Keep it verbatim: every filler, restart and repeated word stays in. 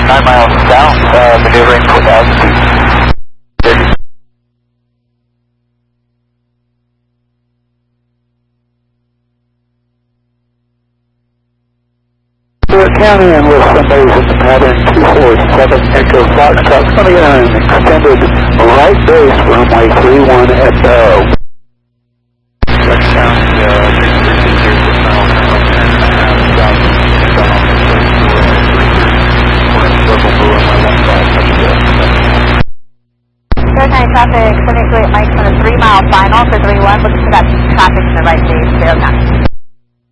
nine miles south, uh, maneuvering four thousand feet. Stewart County and with somebody's in the pattern two four seven Echo Foxtrot coming in an extended right base runway three one F O. Direct sound, uh, six three two zero six miles, runway ten and a half, south, south on the first floor, three three, we're in circle blue, runway one five, touch the Stewart County traffic, seven eight two eight Mike on a three mile final for three one, looking for that traffic in the right base, zero nine.